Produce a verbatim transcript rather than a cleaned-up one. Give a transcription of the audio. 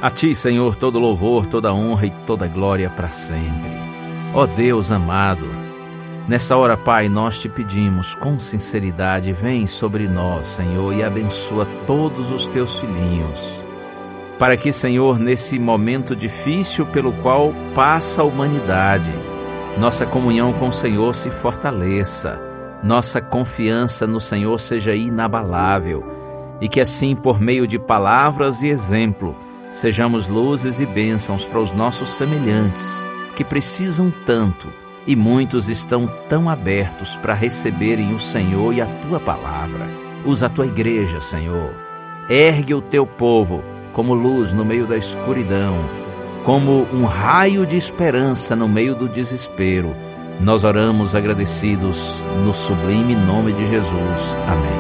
A Ti, Senhor, todo louvor, toda honra e toda glória para sempre. Ó Deus amado, nessa hora, Pai, nós Te pedimos com sinceridade, vem sobre nós, Senhor, e abençoa todos os Teus filhinhos, para que, Senhor, nesse momento difícil pelo qual passa a humanidade, nossa comunhão com o Senhor se fortaleça, nossa confiança no Senhor seja inabalável, e que assim, por meio de palavras e exemplo, sejamos luzes e bênçãos para os nossos semelhantes, que precisam tanto, e muitos estão tão abertos para receberem o Senhor e a Tua palavra. Usa a Tua igreja, Senhor. Ergue o Teu povo como luz no meio da escuridão, como um raio de esperança no meio do desespero. Nós oramos agradecidos no sublime nome de Jesus. Amém.